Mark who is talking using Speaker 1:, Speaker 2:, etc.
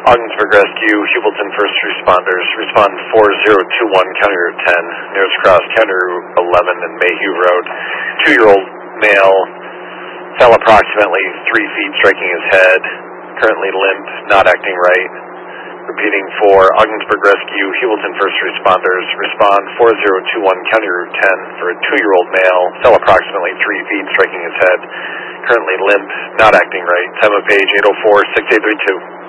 Speaker 1: Ogdensburg Rescue, Hubleton First Responders, respond 4021, County Route 10, nearest cross, County Route 11 and Mayhew Road. 2-year-old male fell approximately 3 feet, striking his head, currently limp, not acting right. Repeating for Ogdensburg Rescue, Hubleton First Responders, respond 4021, County Route 10 for a 2-year-old male, fell approximately 3 feet, striking his head, currently limp, not acting right. Time of page 804-6832.